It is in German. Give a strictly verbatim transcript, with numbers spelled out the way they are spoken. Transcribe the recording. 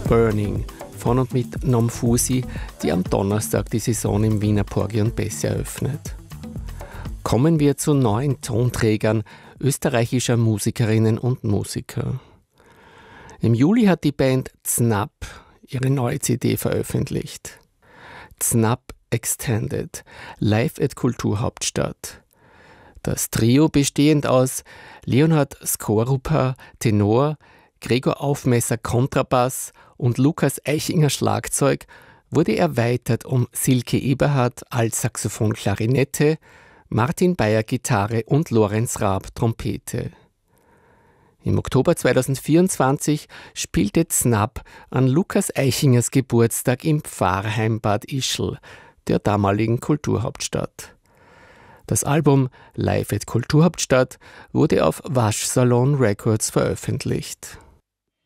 Burning von und mit Nomfusi, die am Donnerstag die Saison im Wiener Porgy und Bess eröffnet. Kommen wir zu neuen Tonträgern österreichischer Musikerinnen und Musiker. Im Juli hat die Band Znap ihre neue C D veröffentlicht. Znap Extended, live at Kulturhauptstadt. Das Trio, bestehend aus Leonhard Skorupa, Tenor, Gregor Aufmesser, Kontrabass und Lukas Eichinger, Schlagzeug, wurde erweitert um Silke Eberhardt, Altsaxophon, Klarinette, Martin Bayer, Gitarre und Lorenz Raab, Trompete. Im Oktober zweitausendvierundzwanzig spielte Znap an Lukas Eichingers Geburtstag im Pfarrheim Bad Ischl, der damaligen Kulturhauptstadt. Das Album Live at Kulturhauptstadt wurde auf Waschsalon Records veröffentlicht.